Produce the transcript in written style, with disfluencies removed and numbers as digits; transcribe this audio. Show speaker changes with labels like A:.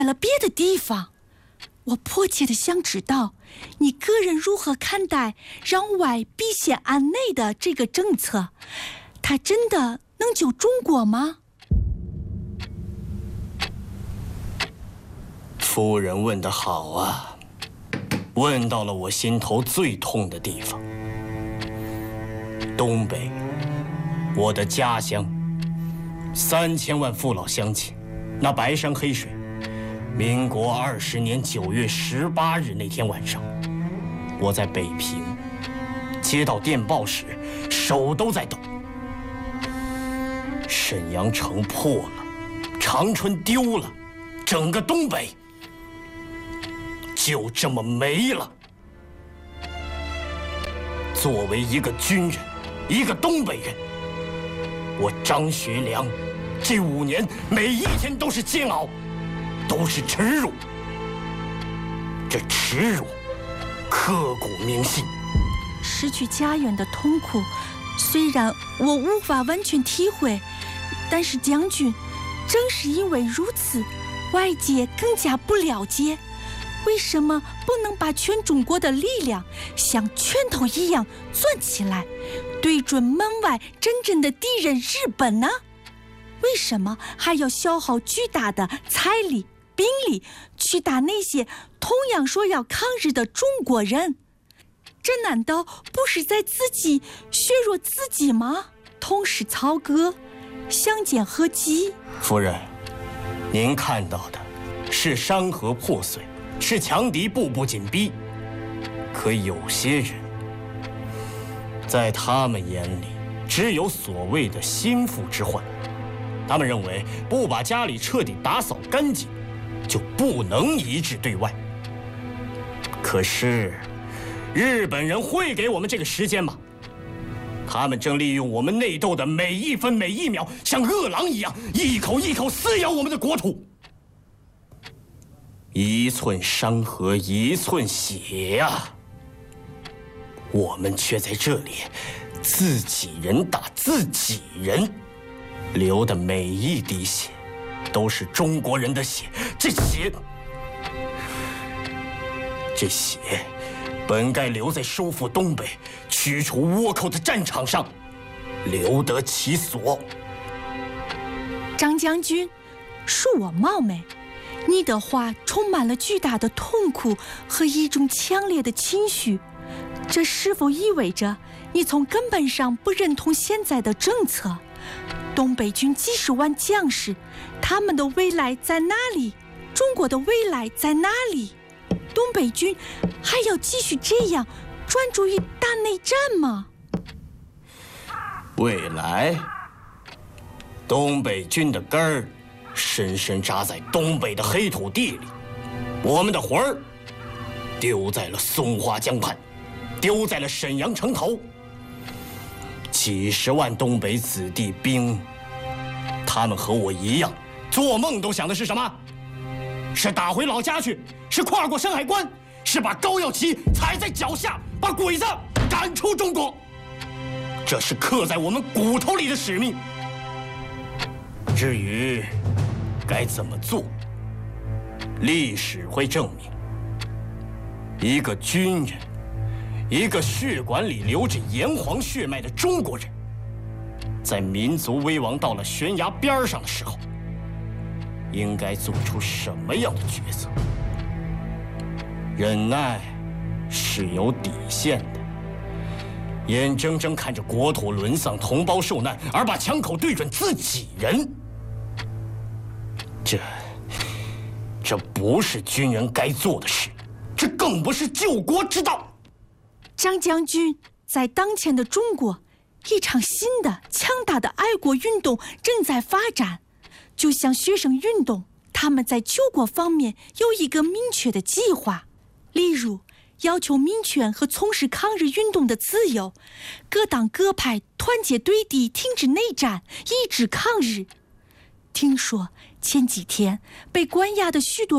A: 了别的地方。我迫切地想知道，你个人如何看待让外必先安内的这个政策？它真的能救中国吗？
B: 夫人问得好啊，问到了我心头最痛的地方。东北，我的家乡，3000万父老乡亲，那白山黑水。民国20年9月18日那天晚上，我在北平接到电报时，手都在抖。沈阳城破了，长春丢了，整个东北就这么没了。作为一个军人，一个东北人，我张学良这5年每一天都是煎熬，都是耻辱。这耻辱刻骨铭心。
A: 失去家园的痛苦，虽然我无法完全体会，但是将军，正是因为如此，外界更加不了解，为什么不能把全中国的力量像拳头一样攥起来，对准门外真正的敌人日本呢？为什么还要消耗巨大的财力、兵力去打那些同样说要抗日的中国人？这难道不是在自己削弱自己吗？同是曹阁，相煎何急？
B: 夫人，您看到的是山河破碎，是强敌步步紧逼。可有些人，在他们眼里，只有所谓的心腹之患。他们认为不把家里彻底打扫干净，就不能一致对外。可是，日本人会给我们这个时间吗？他们正利用我们内斗的每一分每一秒，像饿狼一样，一口一口撕咬我们的国土。一寸山河一寸血啊！我们却在这里自己人打自己人，流的每一滴血都是中国人的血。这血本该留在收复东北、驱除倭寇的战场上，留得其所。
A: 张将军，恕我冒昧，你的话充满了巨大的痛苦和一种强烈的情绪，这是否意味着你从根本上不认同现在的政策？东北军几十万将士，他们的未来在哪里？中国的未来在哪里？东北军还要继续这样专注于大内战吗？
B: 未来，东北军的根儿深深扎在东北的黑土地里，我们的魂儿丢在了松花江畔，丢在了沈阳城头。几十万东北子弟兵，他们和我一样，做梦都想的是什么？是打回老家去，是跨过山海关，是把高耀旗踩在脚下，把鬼子赶出中国。这是刻在我们骨头里的使命。至于该怎么做，历史会证明。一个军人，一个血管里流着炎黄血脉的中国人，在民族危亡到了悬崖边上的时候，应该做出什么样的抉择？忍耐是有底线的。眼睁睁看着国土沦丧、同胞受难，而把枪口对准自己人，这不是军人该做的事，这更不是救国之道。
A: 张将军，在当前的中国，一场新的强大的爱国运动正在发展，就像学生运动，他们在救国方面有一个明确的计划，例如要求民权和从事抗日运动的自由，各党各派团结对敌，停止内战，一致抗日。听说前几天被关押的许多